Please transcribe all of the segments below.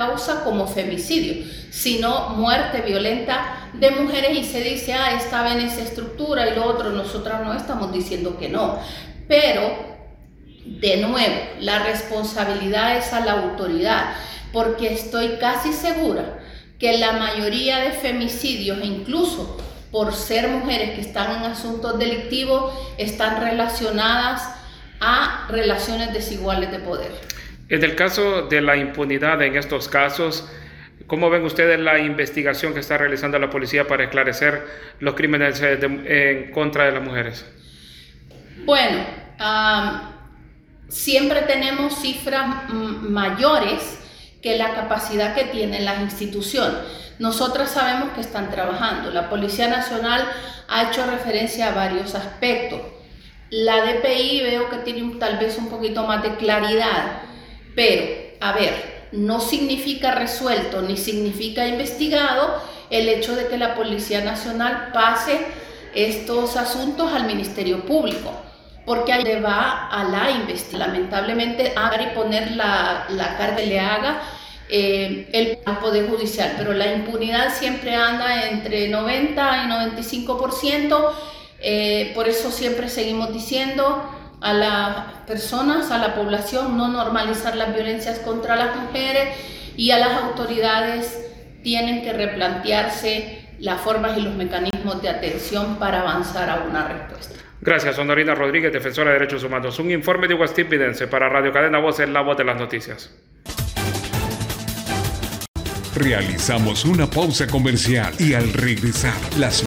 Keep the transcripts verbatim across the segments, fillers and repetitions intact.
causa como femicidio, sino muerte violenta de mujeres, y se dice, ah, estaba en esa estructura y lo otro. Nosotras no estamos diciendo que no, pero de nuevo, la responsabilidad es a la autoridad, porque estoy casi segura que la mayoría de femicidios, incluso por ser mujeres que están en asuntos delictivos, están relacionadas a relaciones desiguales de poder. En el caso de la impunidad en estos casos, ¿cómo ven ustedes la investigación que está realizando la policía para esclarecer los crímenes de, de, en contra de las mujeres? Bueno, um, siempre tenemos cifras mayores que la capacidad que tienen las instituciones. Nosotras sabemos que están trabajando. La Policía Nacional ha hecho referencia a varios aspectos. La D P I veo que tiene tal vez un poquito más de claridad, pero, a ver, no significa resuelto ni significa investigado el hecho de que la Policía Nacional pase estos asuntos al Ministerio Público, porque ahí le va a la investigación. Lamentablemente, haga y poner la, la carga que le haga eh, el Poder Judicial, pero la impunidad siempre anda entre noventa y noventa y cinco por ciento, eh, por eso siempre seguimos diciendo a las personas, a la población, no normalizar las violencias contra las mujeres, y a las autoridades tienen que replantearse las formas y los mecanismos de atención para avanzar a una respuesta. Gracias, Honorina Rodríguez, defensora de derechos humanos. Un informe de Guastipidense para Radio Cadena Voces, la voz de las noticias. Realizamos una pausa comercial y al regresar las...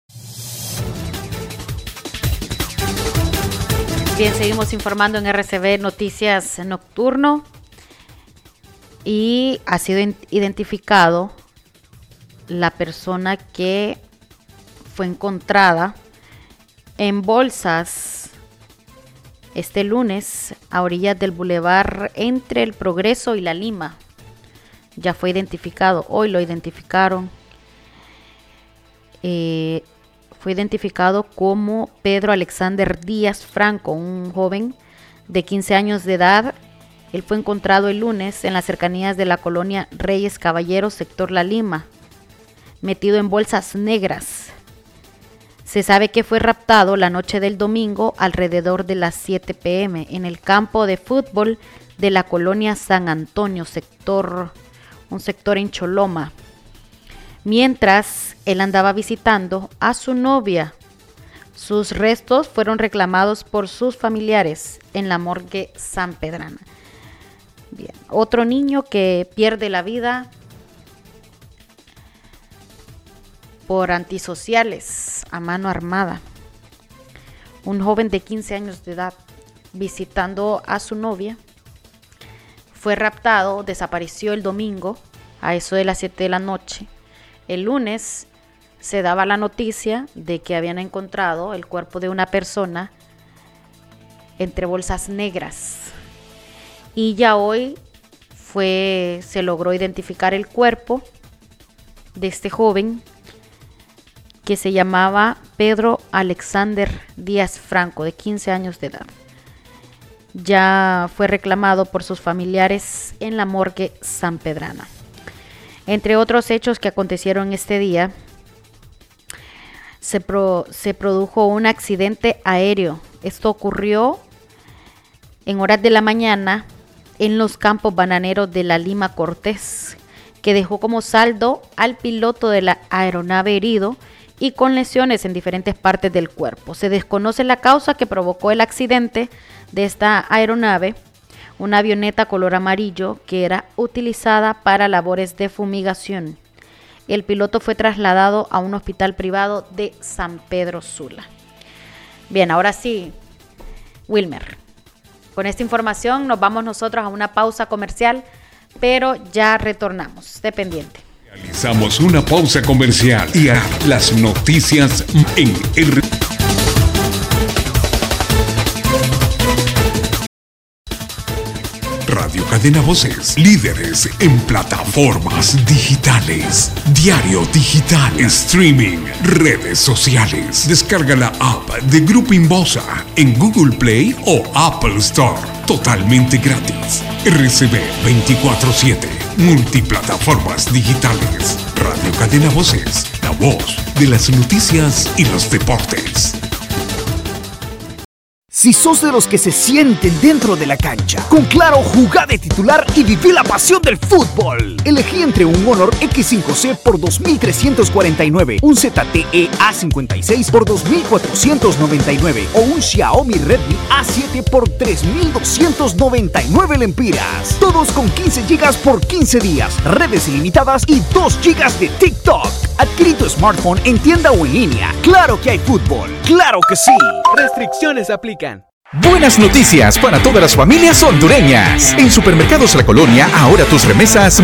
Bien, seguimos informando en R C B Noticias Nocturno, y ha sido identificado la persona que fue encontrada en bolsas este lunes a orillas del bulevar entre el Progreso y la Lima. Ya fue identificado, hoy lo identificaron. Eh, fue identificado como Pedro Alexander Díaz Franco, un joven de quince años de edad. Él fue encontrado el lunes en las cercanías de la colonia Reyes Caballeros, sector La Lima, metido en bolsas negras. Se sabe que fue raptado la noche del domingo alrededor de las siete pe eme en el campo de fútbol de la colonia San Antonio, sector, un sector en Choloma, mientras él andaba visitando a su novia. Sus restos fueron reclamados por sus familiares en la morgue sanpedrana. Bien, otro niño que pierde la vida por antisociales a mano armada. Un joven de quince años de edad visitando a su novia fue raptado, desapareció el domingo a eso de las siete de la noche. El lunes se daba la noticia de que habían encontrado el cuerpo de una persona entre bolsas negras, y ya hoy fue, se logró identificar el cuerpo de este joven que se llamaba Pedro Alexander Díaz Franco, de quince años de edad. Ya fue reclamado por sus familiares en la morgue sanpedrana. Entre otros hechos que acontecieron este día, se, pro, se produjo un accidente aéreo. Esto ocurrió en horas de la mañana en los campos bananeros de la Lima Cortés, que dejó como saldo al piloto de la aeronave herido y con lesiones en diferentes partes del cuerpo. Se desconoce la causa que provocó el accidente de esta aeronave, una avioneta color amarillo que era utilizada para labores de fumigación. El piloto fue trasladado a un hospital privado de San Pedro Sula. Bien, ahora sí, Wilmer, con esta información nos vamos nosotros a una pausa comercial, pero ya retornamos. Esté pendiente. Realizamos una pausa comercial y a las noticias en R. Radio Cadena Voces, líderes en plataformas digitales, diario digital, streaming, redes sociales. Descarga la app de Grupo Inbosa en Google Play o Apple Store, totalmente gratis. R C B veinticuatro siete. multiplataformas digitales. Radio Cadena Voces, la voz de las noticias y los deportes. Si sos de los que se sienten dentro de la cancha, con Claro, jugá de titular y viví la pasión del fútbol. Elegí entre un Honor equis cinco ce por dos mil trescientos cuarenta y nueve, un Z T E A cincuenta y seis por dos mil cuatrocientos noventa y nueve o un Xiaomi Redmi A siete por tres mil doscientos noventa y nueve lempiras. Todos con quince gigas por quince días, redes ilimitadas y dos gigas de TikTok. Adquirí tu smartphone en tienda o en línea. ¡Claro que hay fútbol! ¡Claro que sí! Restricciones aplican. Buenas noticias para todas las familias hondureñas. En Supermercados La Colonia, ahora tus remesas